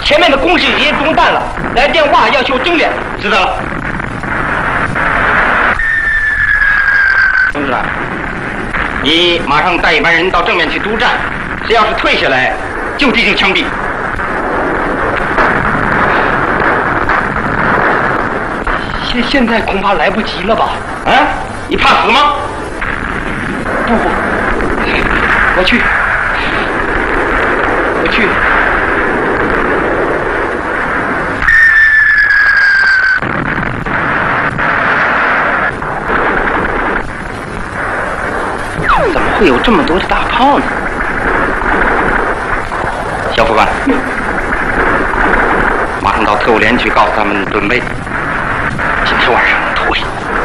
前面的攻势已经中弹了，来电话要求增援。 知道了。同志啊，你马上带一班人到正面去督战，谁要是退下来，就地正枪毙。 现在恐怕来不及了吧？ 啊？你怕死吗？ 不，我去。 怎么会有这么多的大炮呢？小副官，马上到特务连去告诉他们准备，今天晚上